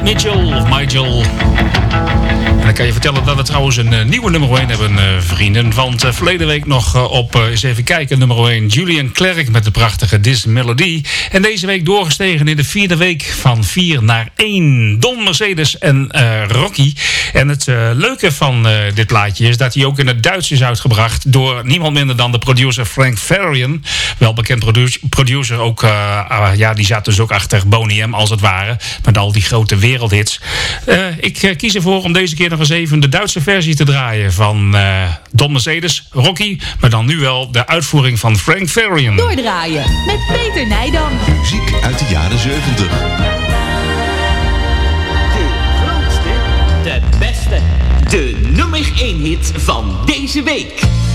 Mitchell. En dan kan je vertellen dat we trouwens een nieuwe nummer 1 hebben, vrienden. Want verleden week nog op, eens even kijken, nummer 1 Julian Clerc met de prachtige This Melody. En deze week doorgestegen in de 4e week van 4 naar 1. Don Mercedes en Rocky. En het leuke van dit plaatje is dat hij ook in het Duits is uitgebracht door niemand minder dan de producer Frank Farian. Welbekend producer ook, die zat dus ook achter Boney M als het ware. Met al die grote wereldhits. Ik kies ervoor om deze keer nog eens even de Duitse versie te draaien van Don Mercedes, Rocky. Maar dan nu wel de uitvoering van Frank Farian. Doordraaien met Peter Nijdam. Muziek uit de jaren 70. De grootste, de beste, de nummer 1 hit van deze week.